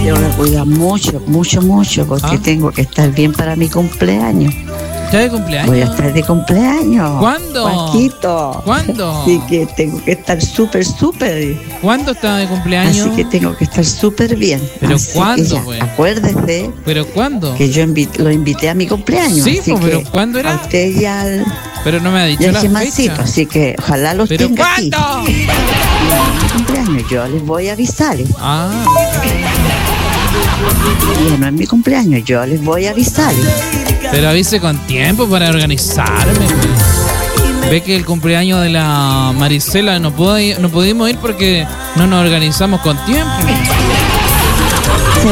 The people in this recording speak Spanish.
tengo que cuidar mucho, porque tengo que estar bien para mi cumpleaños. ¿Estás de cumpleaños? Voy a estar de cumpleaños. ¿Cuándo? Paquito. ¿Cuándo? Así que tengo que estar súper. ¿Cuándo estás de cumpleaños? Así que tengo que estar súper bien. ¿Pero así cuándo, pues? Acuérdese. ¿Pero cuándo? Que yo lo invité a mi cumpleaños. Sí, así pero que ¿cuándo era? A usted ya... Pero no me ha dicho la fecha. Así que ojalá los ¿Pero tenga cuándo? aquí. Mi cumpleaños, yo les voy a avisar. Y no es mi cumpleaños, yo les voy a avisar. Pero avise con tiempo para organizarme. Ve que el cumpleaños de la Marisela no pudimos ir porque no nos organizamos con tiempo.